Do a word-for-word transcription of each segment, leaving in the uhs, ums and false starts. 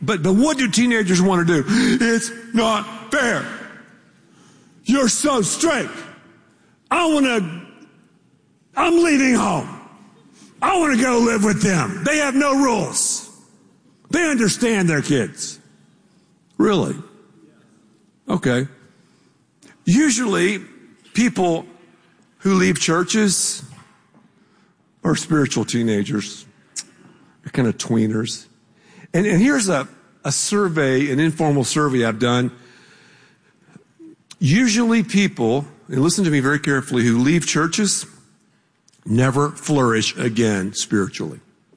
but, but what do teenagers want to do? It's not fair. You're so strict. I want to, I'm leaving home. I want to go live with them. They have no rules. They understand their kids. Really? Okay. Usually, people who leave churches are spiritual teenagers. They're kind of tweeners. And, and here's a, a survey, an informal survey I've done. Usually people, and listen to me very carefully, who leave churches never flourish again spiritually.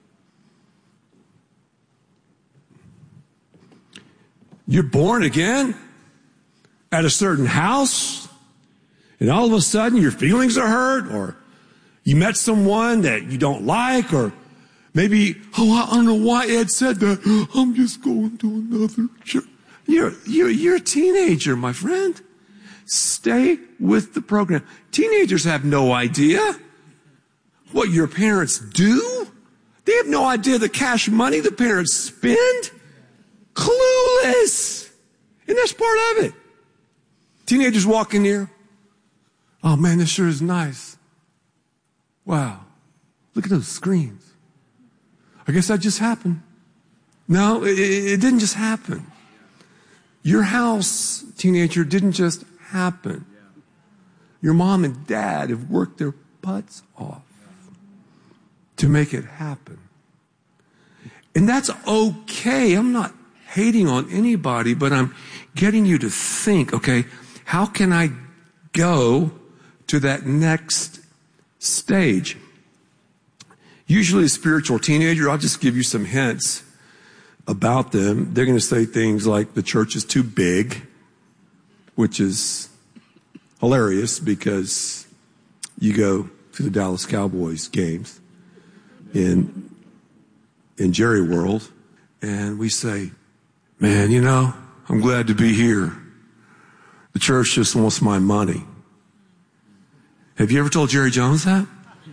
You're born again at a certain house, and all of a sudden your feelings are hurt, or you met someone that you don't like, or maybe, oh, I don't know why Ed said that. I'm just going to another church. You're, you're, you're a teenager, my friend. Stay with the program. Teenagers have no idea what your parents do. They have no idea the cash money the parents spend. Clueless. And that's part of it. Teenagers walk in here. Oh man, this sure is nice. Wow. Look at those screens. I guess that just happened. No, it, it didn't just happen. Your house, teenager, didn't just happen. Your mom and dad have worked their butts off to make it happen. And that's okay. I'm not hating on anybody, but I'm getting you to think, okay, how can I go to that next stage? Usually a spiritual teenager, I'll just give you some hints about them. They're going to say things like the church is too big, which is hilarious because you go to the Dallas Cowboys games in, in Jerry World, and we say, man, you know, I'm glad to be here. The church just wants my money. Have you ever told Jerry Jones that?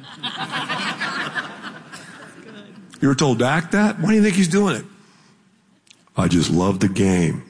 You ever told Dak that? Why do you think he's doing it? I just love the game.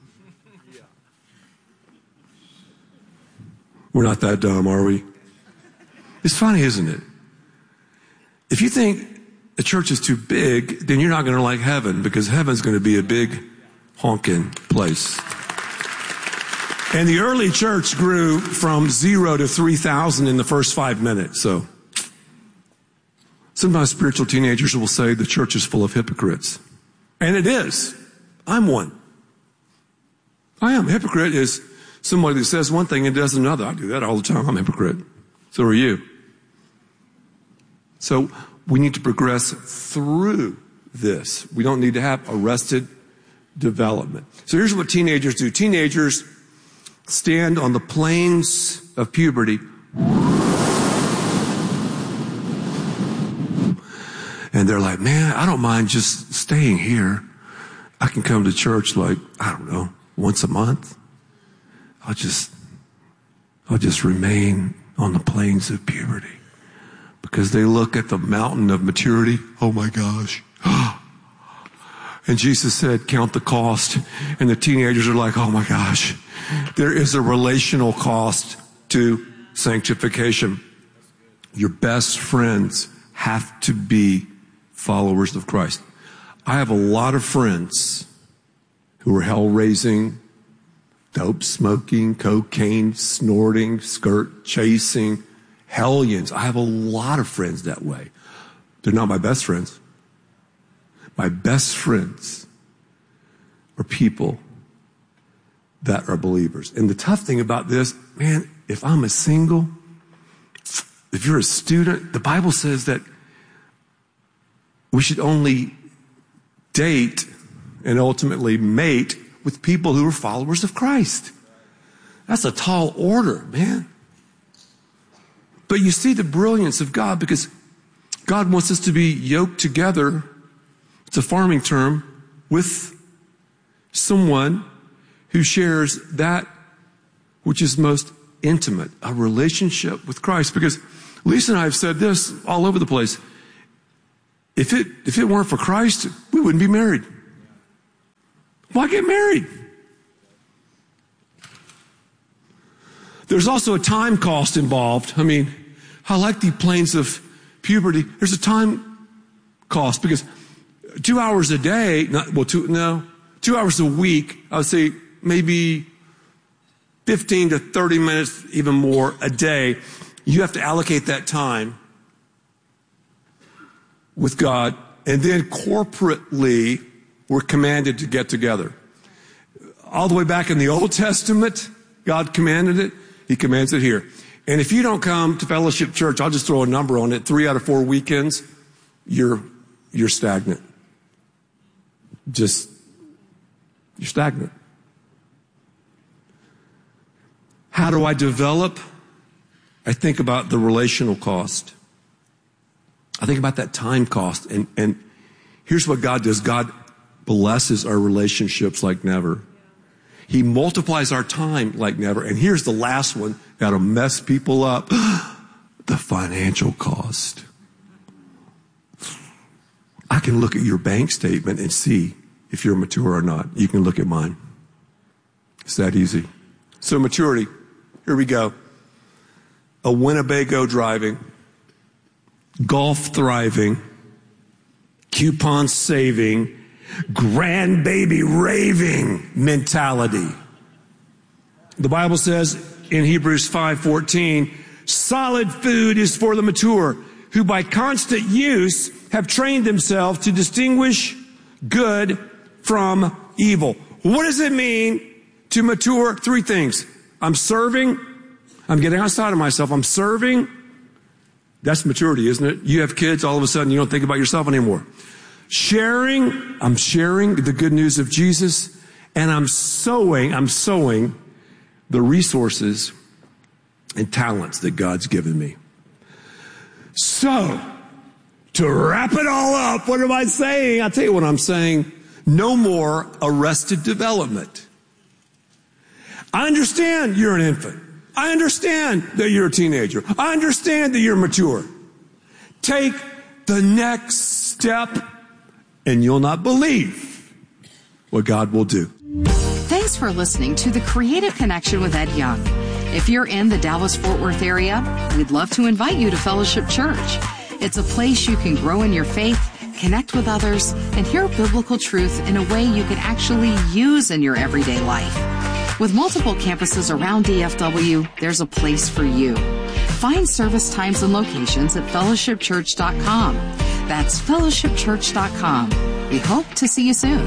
We're not that dumb, are we? It's funny, isn't it? If you think a church is too big, then you're not going to like heaven, because heaven's going to be a big honking place. And the early church grew from zero to three thousand in the first five minutes. So sometimes spiritual teenagers will say the church is full of hypocrites. And it is. I'm one. I am. A hypocrite is somebody that says one thing and does another. I do that all the time. I'm a hypocrite. So are you. So we need to progress through this. We don't need to have arrested development. So here's what teenagers do. Teenagers stand on the plains of puberty and they're like, man, I don't mind just staying here. I can come to church like, I don't know, once a month. I'll just, I'll just remain on the plains of puberty. Because they look at the mountain of maturity. Oh my gosh. And Jesus said, count the cost. And the teenagers are like, oh my gosh. There is a relational cost to sanctification. Your best friends have to be followers of Christ. I have a lot of friends who are hell-raising, dope smoking, cocaine snorting, skirt chasing, hellions. I have a lot of friends that way. They're not my best friends. My best friends are people that are believers. And the tough thing about this, man, if I'm a single, if you're a student, the Bible says that we should only date and ultimately mate with people who are followers of Christ. That's a tall order, man. But you see the brilliance of God, because God wants us to be yoked together. It's a farming term, with someone who shares that which is most intimate, a relationship with Christ. Because Lisa and I have said this all over the place. If it, if it weren't for Christ, we wouldn't be married. Why get married? There's also a time cost involved. I mean, I like the planes of puberty. There's a time cost because two hours a day, not, well, two, no, two hours a week, I would say maybe fifteen to thirty minutes, even more a day. You have to allocate that time with God. And then corporately, we're commanded to get together. All the way back in the Old Testament, God commanded it. He commands it here. And if you don't come to Fellowship Church, I'll just throw a number on it. Three out of four weekends, you're, you're stagnant. Just, you're stagnant. How do I develop? I think about the relational cost. I think about that time cost. And, and here's what God does. God blesses our relationships like never. He multiplies our time like never. And here's the last one that'll mess people up. The financial cost. I can look at your bank statement and see if you're mature or not. You can look at mine. It's that easy. So maturity. Here we go. A Winnebago driving, golf thriving, coupon saving, grandbaby raving mentality. The Bible says in Hebrews five fourteen, solid food is for the mature, who by constant use have trained themselves to distinguish good from evil. What does it mean to mature? Three things. I'm serving. I'm getting outside of myself. I'm serving. That's maturity, isn't it? You have kids, all of a sudden you don't think about yourself anymore. Sharing, I'm sharing the good news of Jesus, and I'm sowing, I'm sowing the resources and talents that God's given me. So, to wrap it all up, what am I saying? I'll tell you what I'm saying. No more arrested development. I understand you're an infant. I understand that you're a teenager. I understand that you're mature. Take the next step and you'll not believe what God will do. Thanks for listening to The Creative Connection with Ed Young. If you're in the Dallas-Fort Worth area, we'd love to invite you to Fellowship Church. It's a place you can grow in your faith, connect with others, and hear biblical truth in a way you can actually use in your everyday life. With multiple campuses around D F W, there's a place for you. Find service times and locations at fellowship church dot com. That's fellowship church dot com. We hope to see you soon.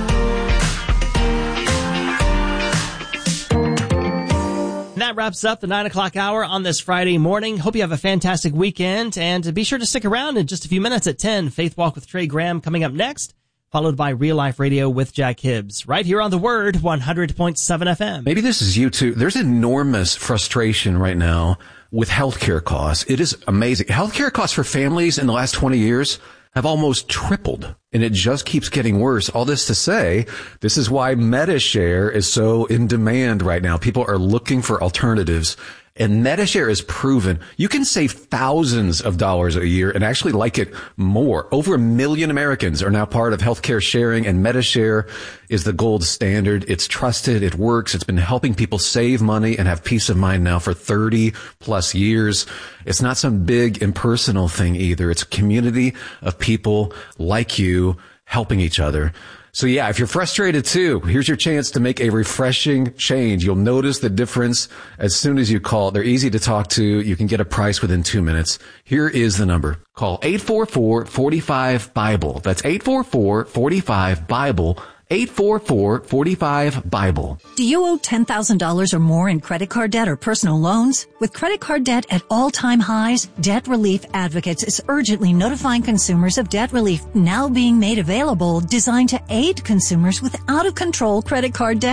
And that wraps up the nine o'clock hour on this Friday morning. Hope you have a fantastic weekend, and be sure to stick around in just a few minutes at ten. Faith Walk with Trey Graham coming up next, followed by Real Life Radio with Jack Hibbs, right here on The Word, one hundred point seven F M. Maybe this is you too. There's enormous frustration right now with healthcare costs. It is amazing. Healthcare costs for families in the last twenty years have almost tripled, and it just keeps getting worse. All this to say, this is why MediShare is so in demand right now. People are looking for alternatives. And MediShare is proven you can save thousands of dollars a year and actually like it more. Over a million Americans are now part of healthcare sharing, and MediShare is the gold standard. It's trusted. It works. It's been helping people save money and have peace of mind now for thirty plus years. It's not some big impersonal thing either. It's a community of people like you helping each other. So yeah, if you're frustrated too, here's your chance to make a refreshing change. You'll notice the difference as soon as you call. They're easy to talk to. You can get a price within two minutes. Here is the number. Call eight four four, four five, BIBLE. That's eight four four, four five, BIBLE. eight four four, four five, BIBLE. Do you owe ten thousand dollars or more in credit card debt or personal loans? With credit card debt at all-time highs, Debt Relief Advocates is urgently notifying consumers of debt relief now being made available, designed to aid consumers with out-of-control credit card debt.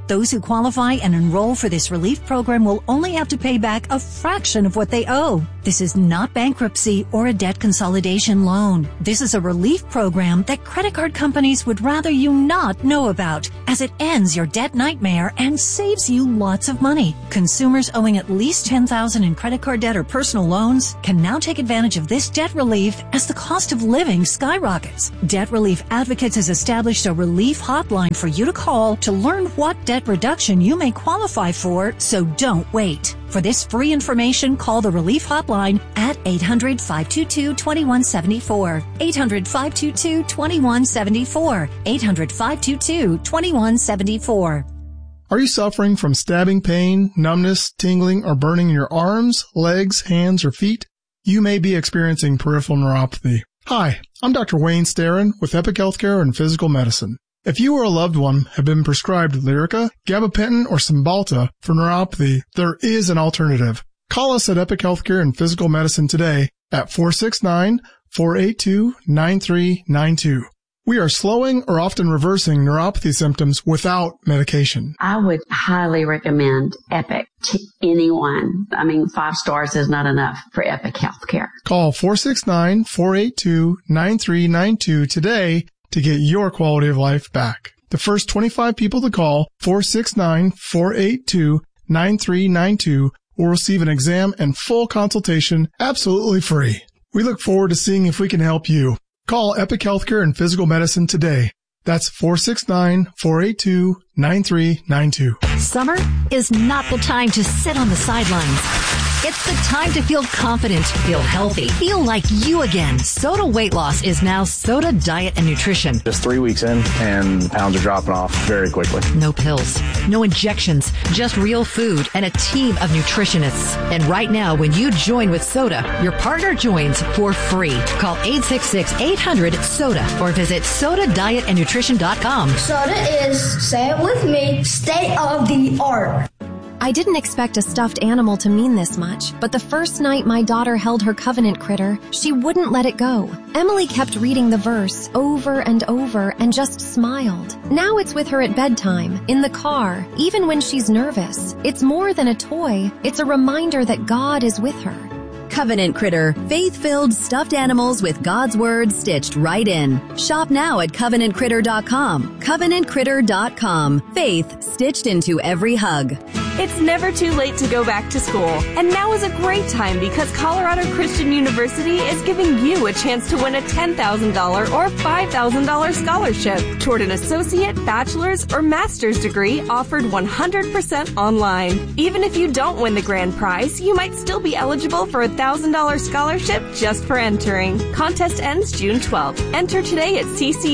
Those who qualify and enroll for this relief program will only have to pay back a fraction of what they owe. This is not bankruptcy or a debt consolidation loan. This is a relief program that credit card companies would rather you not know about, as it ends your debt nightmare and saves you lots of money. Consumers owing at least ten thousand dollars in credit card debt or personal loans can now take advantage of this debt relief as the cost of living skyrockets. Debt Relief Advocates has established a relief hotline for you to call to learn what debt reduction you may qualify for, so don't wait. For this free information, call the Relief Hotline at eight hundred, five two two, two one seven four. eight hundred, five two two, two one seven four. eight hundred, five two two, two one seven four. Are you suffering from stabbing pain, numbness, tingling, or burning in your arms, legs, hands, or feet? You may be experiencing peripheral neuropathy. Hi, I'm Doctor Wayne Starrin with Epic Healthcare and Physical Medicine. If you or a loved one have been prescribed Lyrica, gabapentin, or Cymbalta for neuropathy, there is an alternative. Call us at Epic Healthcare and Physical Medicine today at four six nine, four eight two, nine three nine two. We are slowing or often reversing neuropathy symptoms without medication. I would highly recommend Epic to anyone. I mean, five stars is not enough for Epic Healthcare. Call four six nine, four eight two, nine three nine two today to get your quality of life back. The first twenty-five people to call four six nine, four eight two, nine three nine two will receive an exam and full consultation absolutely free. We look forward to seeing if we can help you. Call Epic Healthcare and Physical Medicine today. That's four six nine, four eight two, nine three nine two. Summer is not the time to sit on the sidelines. It's the time to feel confident, feel healthy, feel like you again. Soda Weight Loss is now Soda Diet and Nutrition. Just three weeks in, and pounds are dropping off very quickly. No pills, no injections, just real food and a team of nutritionists. And right now, when you join with Soda, your partner joins for free. Call eight six six, eight hundred, SODA or visit soda diet and nutrition dot com. Soda is, say it with me, state of the art. I didn't expect a stuffed animal to mean this much, but the first night my daughter held her covenant critter, she wouldn't let it go. Emily kept reading the verse over and over and just smiled. Now it's with her at bedtime, in the car, even when she's nervous. It's more than a toy. It's a reminder that God is with her. Covenant Critter, faith-filled stuffed animals with God's Word stitched right in. Shop now at covenant critter dot com. covenant critter dot com. Faith stitched into every hug. It's never too late to go back to school, and now is a great time because Colorado Christian University is giving you a chance to win a ten thousand dollars or five thousand dollars scholarship toward an associate, bachelor's, or master's degree offered one hundred percent online. Even if you don't win the grand prize, you might still be eligible for a one thousand dollars scholarship just for entering. Contest ends June twelfth. Enter today at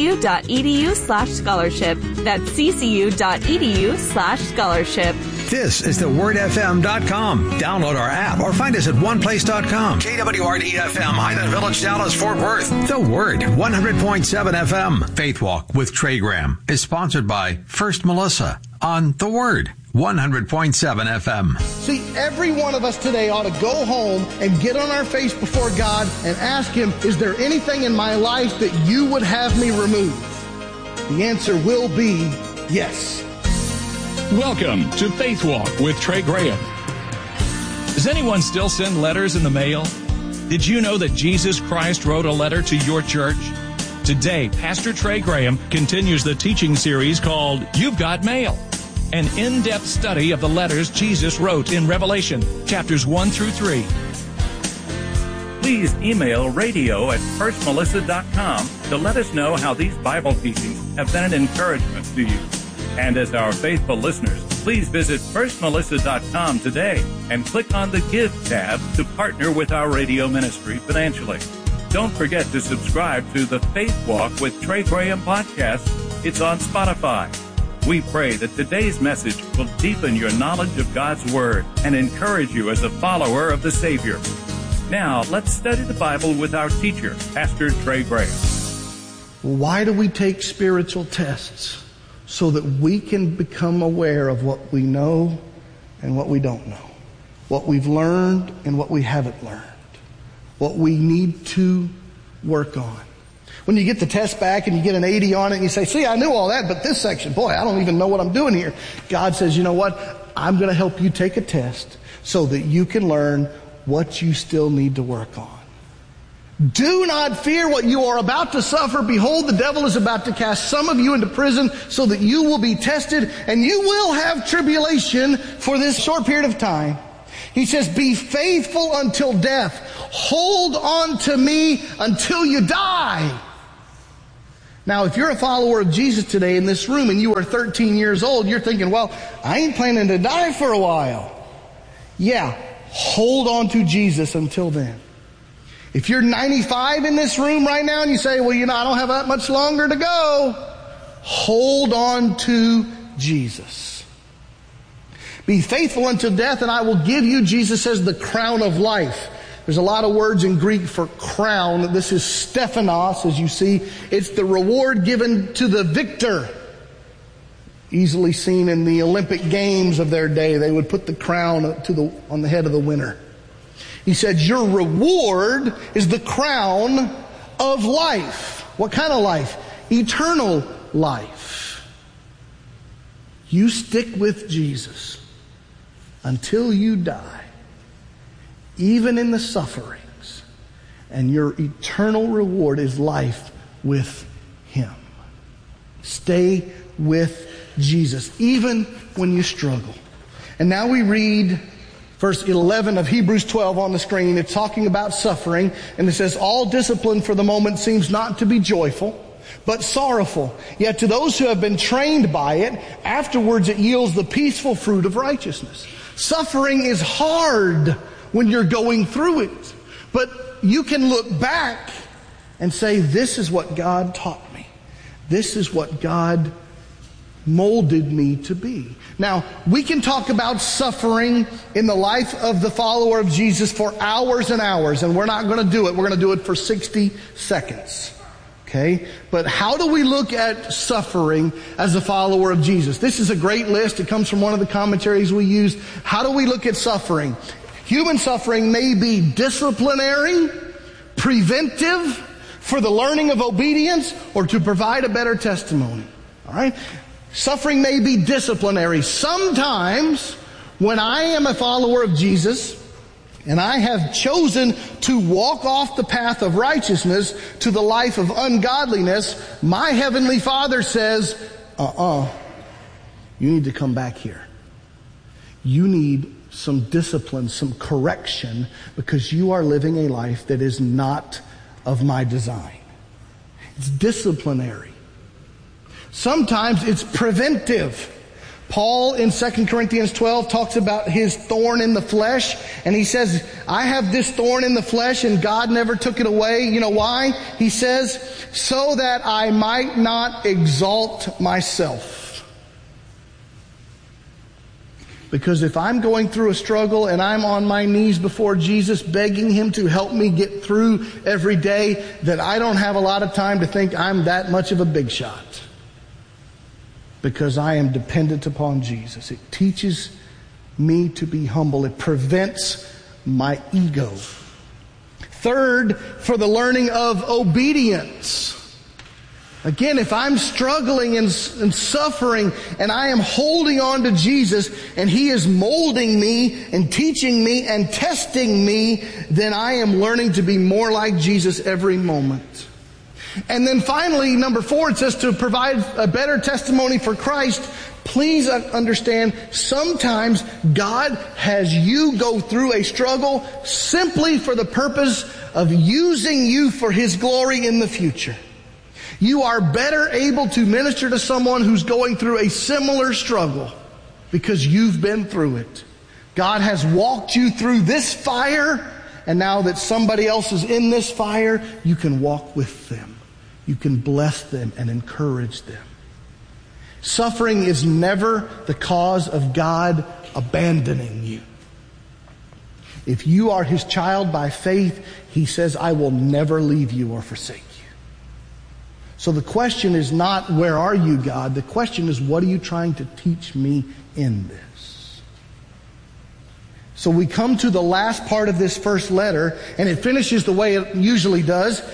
ccu.edu slash scholarship. That's ccu.edu slash scholarship. This is the word f m dot com. Download our app or find us at one place dot com. K W R D F M, Highland Village, Dallas, Fort Worth. The Word, one hundred point seven F M. Faith Walk with Trey Graham is sponsored by First Melissa on The Word, one hundred point seven F M. See, every one of us today ought to go home and get on our face before God and ask Him, is there anything in my life that you would have me remove? The answer will be yes. Welcome to Faith Walk with Trey Graham. Does anyone still send letters in the mail? Did you know that Jesus Christ wrote a letter to your church? Today, Pastor Trey Graham continues the teaching series called You've Got Mail, an in-depth study of the letters Jesus wrote in Revelation, chapters one through three. Please email radio at first melissa dot com to let us know how these Bible teachings have been an encouragement to you. And as our faithful listeners, please visit first melissa dot com today and click on the Give tab to partner with our radio ministry financially. Don't forget to subscribe to the Faith Walk with Trey Graham podcast. It's on Spotify. We pray that today's message will deepen your knowledge of God's Word and encourage you as a follower of the Savior. Now, let's study the Bible with our teacher, Pastor Trey Graham. Why do we take spiritual tests? So that we can become aware of what we know and what we don't know. What we've learned and what we haven't learned. What we need to work on. When you get the test back and you get an eighty on it and you say, see, I knew all that, but this section, boy, I don't even know what I'm doing here. God says, you know what? I'm going to help you take a test so that you can learn what you still need to work on. Do not fear what you are about to suffer. Behold, the devil is about to cast some of you into prison so that you will be tested, and you will have tribulation for this short period of time. He says, be faithful until death. Hold on to me until you die. Now, if you're a follower of Jesus today in this room and you are thirteen years old, you're thinking, well, I ain't planning to die for a while. Yeah, hold on to Jesus until then. If you're ninety-five in this room right now and you say, well, you know, I don't have that much longer to go, hold on to Jesus. Be faithful until death, and I will give you, Jesus says, the crown of life. There's a lot of words in Greek for crown. This is Stephanos, as you see. It's the reward given to the victor. Easily seen in the Olympic Games of their day. They would put the crown to the, on the head of the winner. He said, your reward is the crown of life. What kind of life? Eternal life. You stick with Jesus until you die, even in the sufferings, and your eternal reward is life with Him. Stay with Jesus, even when you struggle. And now we read verse eleven of Hebrews twelve on the screen. It's talking about suffering, and it says, all discipline for the moment seems not to be joyful, but sorrowful. Yet to those who have been trained by it, afterwards it yields the peaceful fruit of righteousness. Suffering is hard when you're going through it, but you can look back and say, this is what God taught me. This is what God molded me to be. Now, we can talk about suffering in the life of the follower of Jesus for hours and hours, and we're not going to do it. We're going to do it for sixty seconds. Okay? But how do we look at suffering as a follower of Jesus? This is a great list. It comes from one of the commentaries we use. How do we look at suffering? Human suffering may be disciplinary, preventive, for the learning of obedience, or to provide a better testimony. All right? Suffering may be disciplinary. Sometimes, when I am a follower of Jesus, and I have chosen to walk off the path of righteousness to the life of ungodliness, my Heavenly Father says, uh-uh, you need to come back here. You need some discipline, some correction, because you are living a life that is not of my design. It's disciplinary. Sometimes it's preventive. Paul in Second Corinthians twelve talks about his thorn in the flesh, and he says, I have this thorn in the flesh and God never took it away. You know why? He says, so that I might not exalt myself. Because if I'm going through a struggle and I'm on my knees before Jesus begging Him to help me get through every day, then I don't have a lot of time to think I'm that much of a big shot. Because I am dependent upon Jesus. It teaches me to be humble. It prevents my ego. Third, for the learning of obedience. Again, if I'm struggling and, and suffering and I am holding on to Jesus and He is molding me and teaching me and testing me, then I am learning to be more like Jesus every moment. And then finally, number four, it says to provide a better testimony for Christ. Please understand, sometimes God has you go through a struggle simply for the purpose of using you for His glory in the future. You are better able to minister to someone who's going through a similar struggle because you've been through it. God has walked you through this fire, and now that somebody else is in this fire, you can walk with them. You can bless them and encourage them. Suffering is never the cause of God abandoning you. If you are His child by faith, He says, I will never leave you or forsake you. So the question is not, where are you, God? The question is, what are you trying to teach me in this? So we come to the last part of this first letter, and it finishes the way it usually does.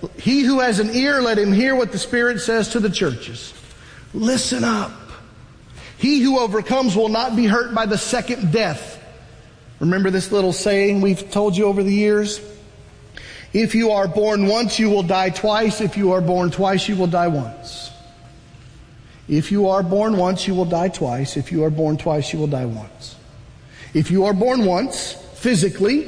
He who has an ear, let him hear what the Spirit says to the churches. Listen up. He who overcomes will not be hurt by the second death. Remember this little saying we've told you over the years? If you are born once, you will die twice. If you are born twice, you will die once. If you are born once, you will die twice. If you are born twice, you will die once. If you are born once, physically,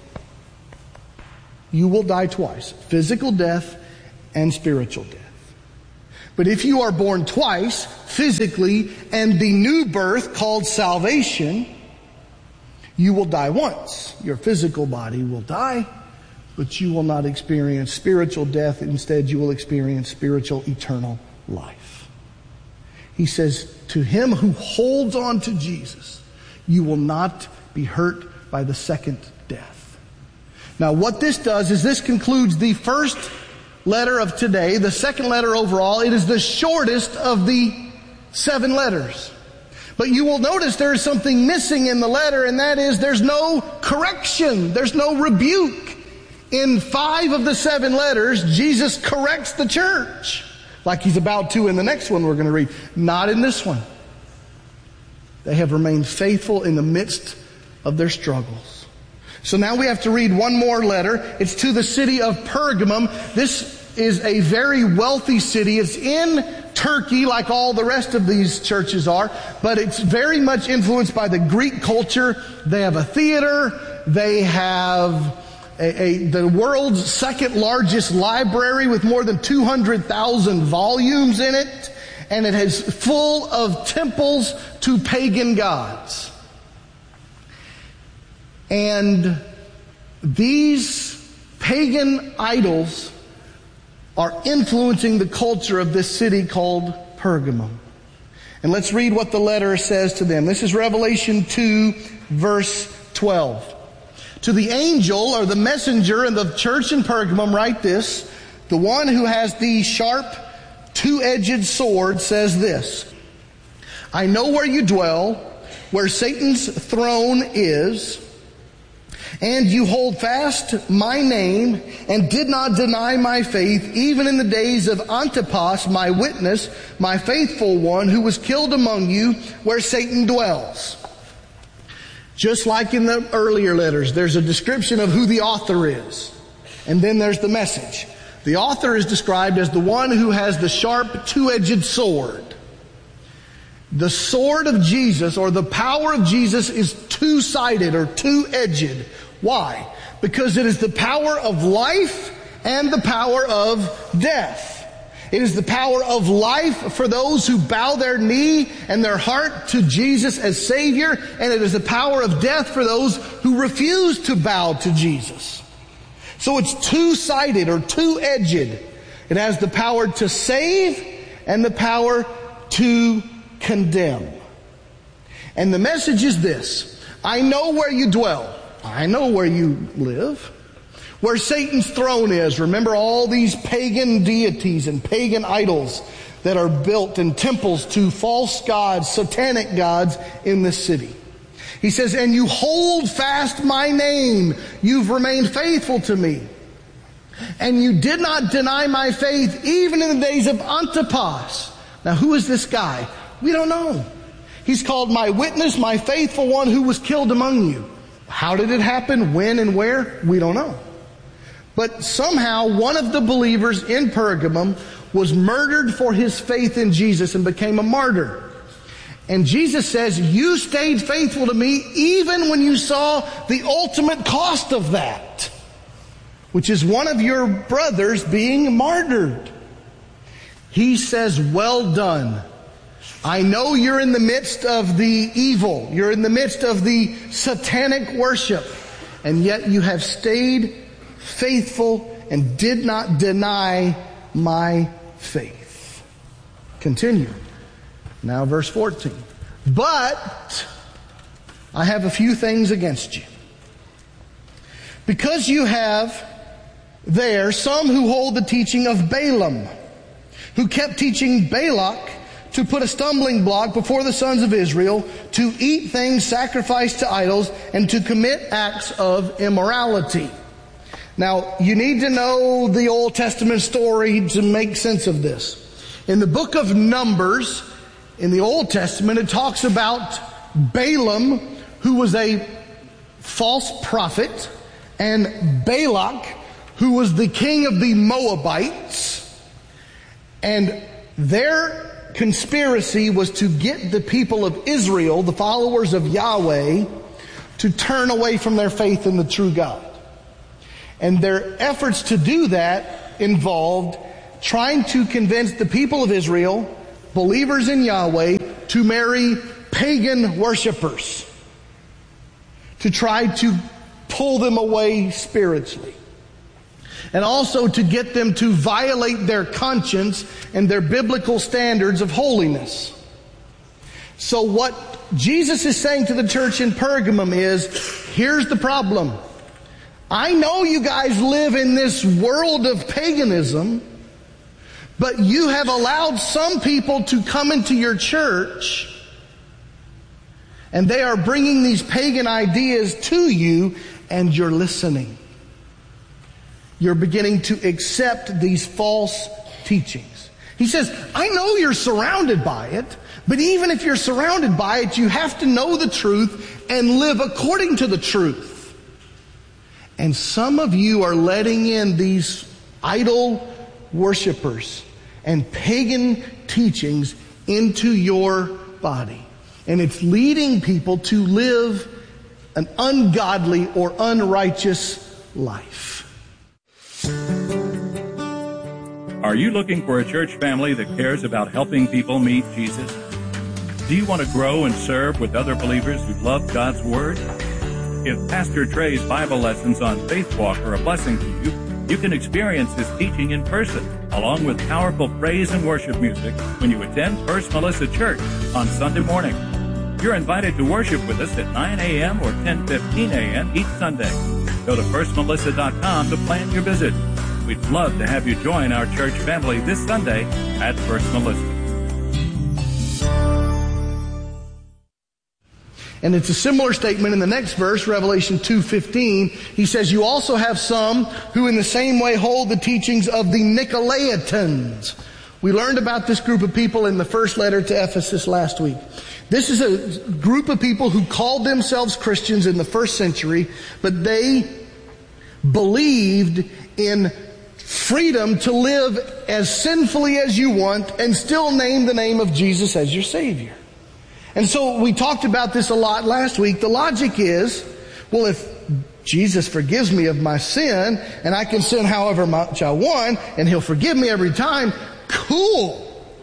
you will die twice. Physical death and spiritual death. But if you are born twice, physically, and the new birth called salvation, you will die once. Your physical body will die, but you will not experience spiritual death. Instead, you will experience spiritual eternal life. He says, to him who holds on to Jesus, you will not be hurt by the second death. Now, what this does is this concludes the first letter of today, the second letter overall. It is the shortest of the seven letters. But you will notice there is something missing in the letter, and that is there's no correction. There's no rebuke. In five of the seven letters, Jesus corrects the church, like he's about to in the next one we're going to read. Not in this one. They have remained faithful in the midst of their struggles. So now we have to read one more letter. It's to the city of Pergamum. This is a very wealthy city. It's in Turkey, like all the rest of these churches are, but it's very much influenced by the Greek culture. They have a theater. They have a, a, the world's second largest library with more than two hundred thousand volumes in it. And it is full of temples to pagan gods. And these pagan idols are influencing the culture of this city called Pergamum. And let's read what the letter says to them. This is Revelation two, verse twelve. To the angel or the messenger in the church in Pergamum, write this. The one who has the sharp, two-edged sword says this. I know where you dwell, where Satan's throne is, and you hold fast my name and did not deny my faith, even in the days of Antipas, my witness, my faithful one, who was killed among you, where Satan dwells. Just like in the earlier letters, there's a description of who the author is. And then there's the message. The author is described as the one who has the sharp, two-edged sword. The sword of Jesus, or the power of Jesus, is two-sided or two-edged. Why? Because it is the power of life and the power of death. It is the power of life for those who bow their knee and their heart to Jesus as Savior, and it is the power of death for those who refuse to bow to Jesus. So it's two-sided or two-edged. It has the power to save and the power to condemn. And the message is this. I know where you dwell. I know where you live. Where Satan's throne is. Remember all these pagan deities and pagan idols that are built in temples to false gods, satanic gods in this city. He says, and you hold fast my name. You've remained faithful to me. And you did not deny my faith even in the days of Antipas. Now who is this guy? We don't know. He's called my witness, my faithful one who was killed among you. How did it happen? When and where? We don't know. But somehow one of the believers in Pergamum was murdered for his faith in Jesus and became a martyr. And Jesus says, you stayed faithful to me even when you saw the ultimate cost of that, which is one of your brothers being martyred. He says, well done. I know you're in the midst of the evil. You're in the midst of the satanic worship. And yet you have stayed faithful and did not deny my faith. Continue. Now verse fourteen. But I have a few things against you. Because you have there some who hold the teaching of Balaam, who kept teaching Balak to put a stumbling block before the sons of Israel, to eat things sacrificed to idols, and to commit acts of immorality. Now, you need to know the Old Testament story to make sense of this. In the book of Numbers, in the Old Testament, it talks about Balaam, who was a false prophet, and Balak, who was the king of the Moabites. And their conspiracy was to get the people of Israel, the followers of Yahweh, to turn away from their faith in the true God. And their efforts to do that involved trying to convince the people of Israel, believers in Yahweh, to marry pagan worshipers, to try to pull them away spiritually, and also to get them to violate their conscience and their biblical standards of holiness. So what Jesus is saying to the church in Pergamum is, here's the problem. I know you guys live in this world of paganism, but you have allowed some people to come into your church, and they are bringing these pagan ideas to you, and you're listening. You're beginning to accept these false teachings. He says, I know you're surrounded by it, but even if you're surrounded by it, you have to know the truth and live according to the truth. And some of you are letting in these idol worshipers and pagan teachings into your body. And it's leading people to live an ungodly or unrighteous life. Are you looking for a church family that cares about helping people meet Jesus? Do you want to grow and serve with other believers who love God's Word? If Pastor Trey's Bible lessons on Faith Walk are a blessing to you, you can experience his teaching in person, along with powerful praise and worship music when you attend First Melissa Church on Sunday morning. You're invited to worship with us at nine a.m. or ten fifteen a.m. each Sunday. Go to first melissa dot com to plan your visit. We'd love to have you join our church family this Sunday at First Melissa. And it's a similar statement in the next verse, Revelation two fifteen. He says, you also have some who in the same way hold the teachings of the Nicolaitans. We learned about this group of people in the first letter to Ephesus last week. This is a group of people who called themselves Christians in the first century, but they believed in freedom to live as sinfully as you want and still name the name of Jesus as your Savior. And so we talked about this a lot last week. The logic is, well, if Jesus forgives me of my sin and I can sin however much I want and He'll forgive me every time, cool.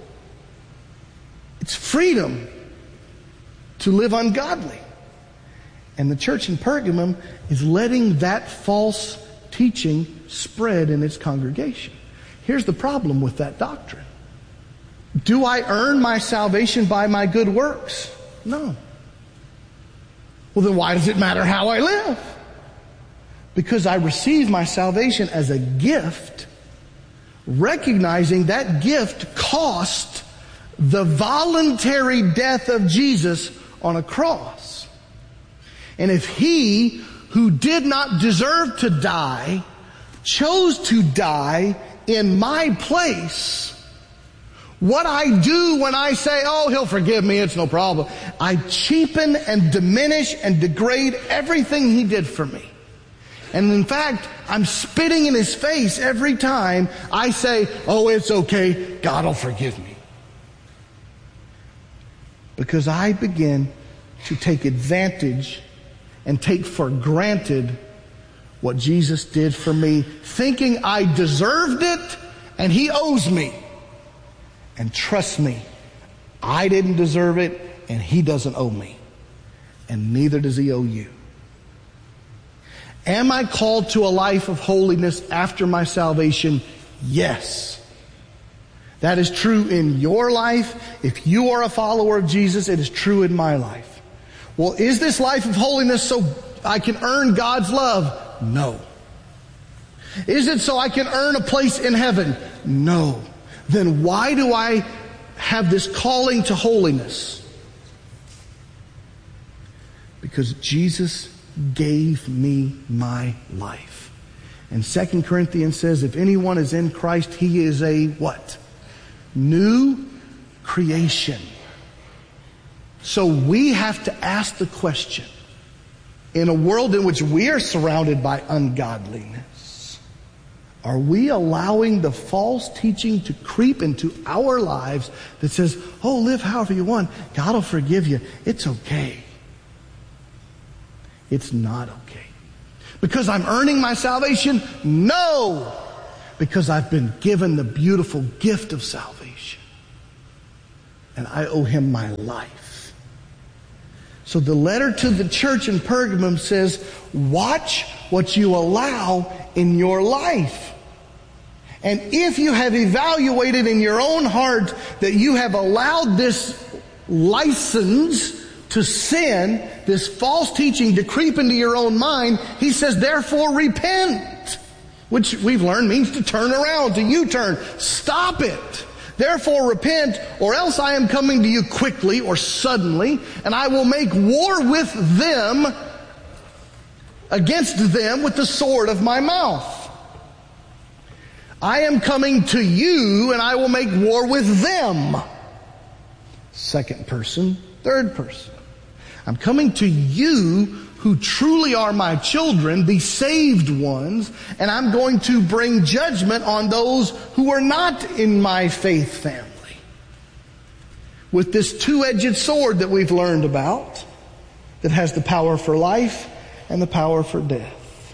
It's freedom to live ungodly. And the church in Pergamum is letting that false teaching spread in its congregation. Here's the problem with that doctrine. Do I earn my salvation by my good works? No. Well, then why does it matter how I live? Because I receive my salvation as a gift, recognizing that gift cost the voluntary death of Jesus on a cross. And if He who did not deserve to die chose to die in my place, what I do when I say, oh, He'll forgive me, it's no problem, I cheapen and diminish and degrade everything He did for me. And in fact, I'm spitting in His face every time I say, oh, it's okay, God will forgive me. Because I begin to take advantage and take for granted what Jesus did for me, thinking I deserved it and He owes me. And trust me, I didn't deserve it and He doesn't owe me. And neither does He owe you. Am I called to a life of holiness after my salvation? Yes. That is true in your life. If you are a follower of Jesus, it is true in my life. Well, is this life of holiness so I can earn God's love? No. Is it so I can earn a place in heaven? No. Then why do I have this calling to holiness? Because Jesus gave me my life. And Second Corinthians says, if anyone is in Christ, he is a what? New creation. So we have to ask the question, in a world in which we are surrounded by ungodliness, are we allowing the false teaching to creep into our lives that says, oh, live however you want, God will forgive you, it's okay? It's not okay. Because I'm earning my salvation? No! Because I've been given the beautiful gift of salvation. And I owe Him my life. So the letter to the church in Pergamum says, watch what you allow in your life. And if you have evaluated in your own heart that you have allowed this license to sin, this false teaching to creep into your own mind, he says, therefore repent. Which we've learned means to turn around, to U-turn. Stop it. Therefore repent, or else I am coming to you quickly or suddenly, and I will make war with them, against them with the sword of my mouth. I am coming to you, and I will make war with them. Second person, third person. I'm coming to you who truly are my children, the saved ones, and I'm going to bring judgment on those who are not in my faith family. With this two-edged sword that we've learned about, that has the power for life and the power for death.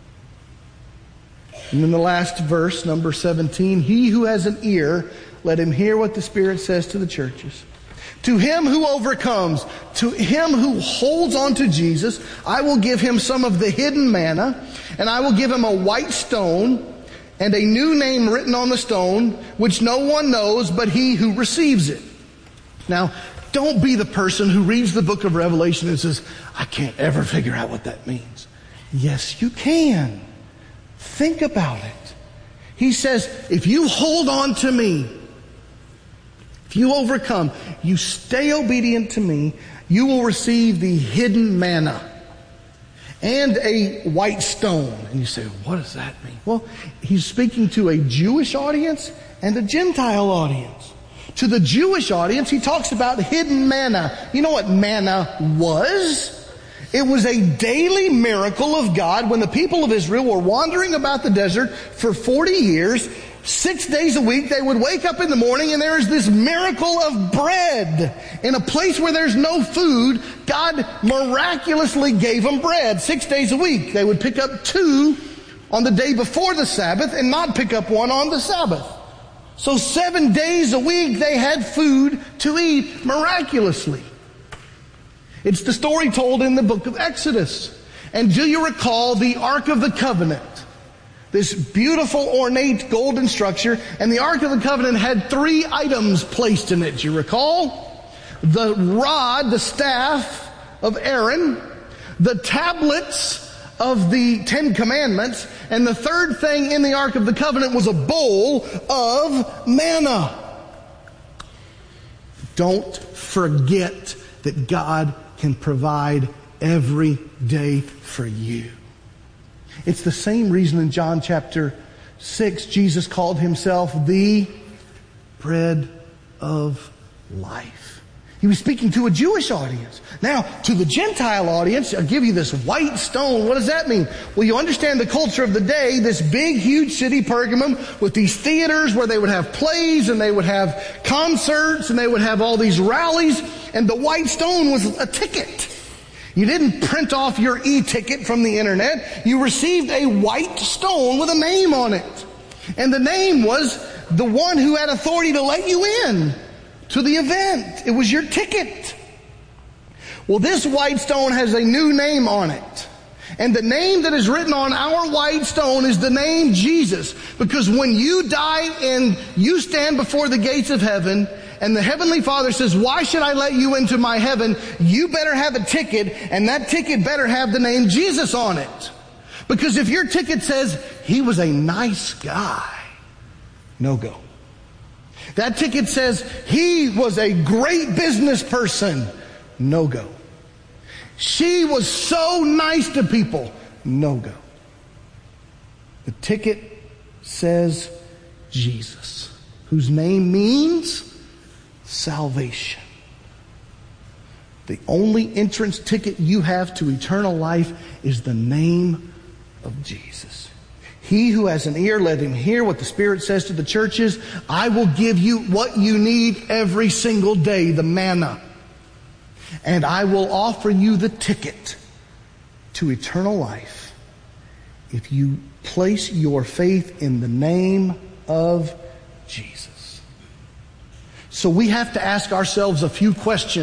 And then the last verse, number seventeen, he who has an ear, let him hear what the Spirit says to the churches. To him who overcomes, to him who holds on to Jesus, I will give him some of the hidden manna, and I will give him a white stone and a new name written on the stone, which no one knows but he who receives it. Now, don't be the person who reads the book of Revelation and says, I can't ever figure out what that means. Yes, you can. Think about it. He says, if you hold on to me, if you overcome, you stay obedient to me, you will receive the hidden manna and a white stone. And you say, what does that mean? Well, he's speaking to a Jewish audience and a Gentile audience. To the Jewish audience, he talks about hidden manna. You know what manna was? It was a daily miracle of God when the people of Israel were wandering about the desert for forty years. Six days a week, they would wake up in the morning and there is this miracle of bread. In a place where there's no food, God miraculously gave them bread six days a week. They would pick up two on the day before the Sabbath and not pick up one on the Sabbath. So seven days a week they had food to eat miraculously. It's the story told in the book of Exodus. And do you recall the Ark of the Covenant? This beautiful, ornate golden structure. And the Ark of the Covenant had three items placed in it. Do you recall? The rod, the staff of Aaron. The tablets of the Ten Commandments. And the third thing in the Ark of the Covenant was a bowl of manna. Don't forget that God can provide every day for you. It's the same reason in John chapter six, Jesus called himself the bread of life. He was speaking to a Jewish audience. Now, to the Gentile audience, I'll give you this white stone. What does that mean? Well, you understand the culture of the day, this big, huge city, Pergamum, with these theaters where they would have plays and they would have concerts and they would have all these rallies. And the white stone was a ticket. You didn't print off your e-ticket from the internet. You received a white stone with a name on it. And the name was the one who had authority to let you in to the event. It was your ticket. Well, this white stone has a new name on it. And the name that is written on our white stone is the name Jesus. Because when you die and you stand before the gates of heaven, and the Heavenly Father says, why should I let you into my heaven? You better have a ticket, and that ticket better have the name Jesus on it. Because if your ticket says, he was a nice guy, no go. That ticket says, he was a great business person, no go. She was so nice to people, no go. The ticket says Jesus, whose name means salvation. The only entrance ticket you have to eternal life is the name of Jesus. He who has an ear, let him hear what the Spirit says to the churches. I will give you what you need every single day, the manna. And I will offer you the ticket to eternal life if you place your faith in the name of Jesus. So we have to ask ourselves a few questions.